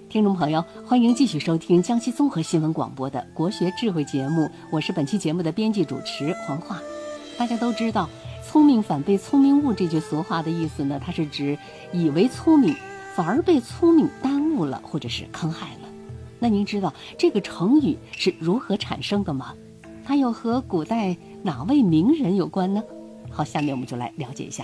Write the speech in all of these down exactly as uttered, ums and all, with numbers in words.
听众朋友，欢迎继续收听江西综合新闻广播的国学智慧节目，我是本期节目的编辑主持黄华。大家都知道，聪明反被聪明误这句俗话的意思呢，它是指以为聪明，反而被聪明耽误了，或者是坑害了。那您知道这个成语是如何产生的吗？它又和古代哪位名人有关呢？好，下面我们就来了解一下。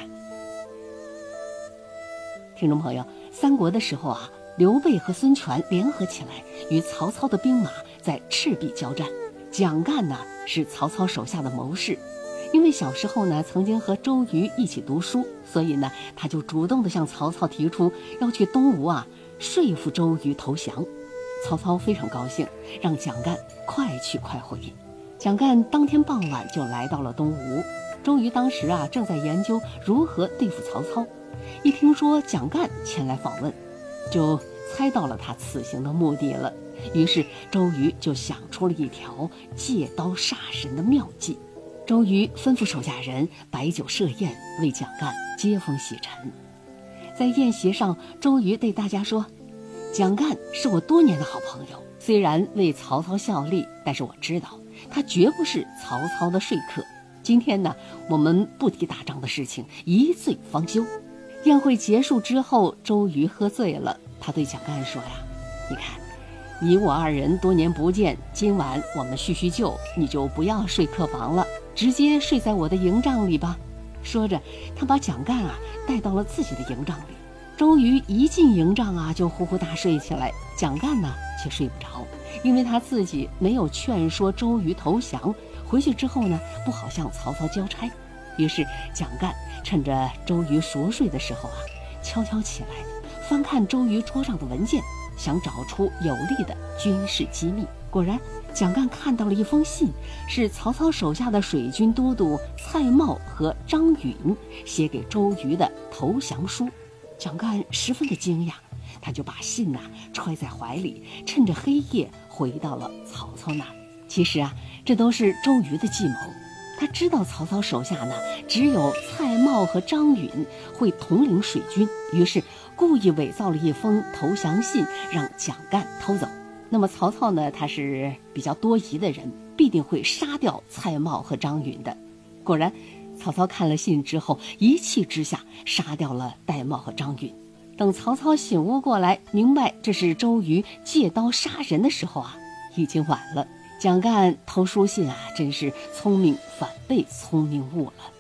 听众朋友，三国的时候啊，刘备和孙权联合起来，与曹操的兵马在赤壁交战。蒋干呢是曹操手下的谋士，因为小时候呢曾经和周瑜一起读书，所以呢他就主动的向曹操提出要去东吴啊说服周瑜投降。曹操非常高兴，让蒋干快去快回。蒋干当天傍晚就来到了东吴。周瑜当时啊正在研究如何对付曹操，一听说蒋干前来访问，就猜到了他此行的目的了。于是周瑜就想出了一条借刀杀人的妙计。周瑜吩咐手下人摆酒设宴，为蒋干接风洗尘。在宴席上，周瑜对大家说，蒋干是我多年的好朋友，虽然为曹操效力，但是我知道他绝不是曹操的说客。今天呢，我们不提打仗的事情，一醉方休。宴会结束之后，周瑜喝醉了，他对蒋干说呀，你看，你我二人多年不见，今晚我们叙叙旧，你就不要睡客房了，直接睡在我的营帐里吧。说着，他把蒋干啊带到了自己的营帐里。周瑜一进营帐啊，就呼呼大睡起来。蒋干呢却睡不着，因为他自己没有劝说周瑜投降，回去之后呢不好向曹操交差。于是蒋干趁着周瑜熟睡的时候啊，悄悄起来翻看周瑜桌上的文件，想找出有利的军事机密。果然蒋干看到了一封信，是曹操手下的水军都督蔡瑁和张允写给周瑜的投降书。蒋干十分的惊讶，他就把信呐、啊、揣在怀里，趁着黑夜回到了曹操那儿。其实啊，这都是周瑜的计谋。他知道曹操手下呢只有蔡瑁和张允会统领水军，于是故意伪造了一封投降信，让蒋干偷走。那么曹操呢，他是比较多疑的人，必定会杀掉蔡瑁和张允的。果然曹操看了信之后，一气之下杀掉了戴瑁和张允。等曹操醒悟过来，明白这是周瑜借刀杀人的时候啊，已经晚了。蒋干偷书信啊，真是聪明反被聪明误了。